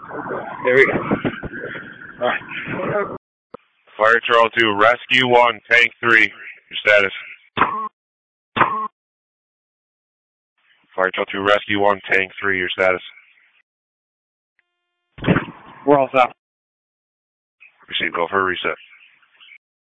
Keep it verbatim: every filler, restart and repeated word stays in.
There we go. All right. Fire Charlie two, Rescue one, Tank three. Your status. Fire Charlie two, Rescue one, Tank three. Your status. We're all set. Receive, go for a reset.